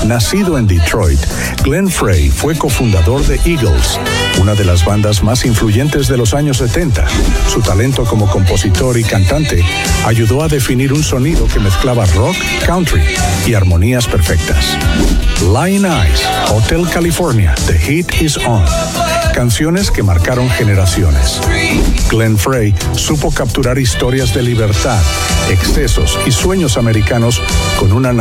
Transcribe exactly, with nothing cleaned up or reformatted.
Nacido en Detroit, Glenn Frey fue cofundador de Eagles, una de las bandas más influyentes de los años setenta. Su talento como compositor y cantante ayudó a definir un sonido que mezclaba rock, country y armonías perfectas. Lyin' Eyes, Hotel California, The Heat Is On. Canciones que marcaron generaciones. Glenn Frey supo capturar historias de libertad, excesos y sueños americanos con una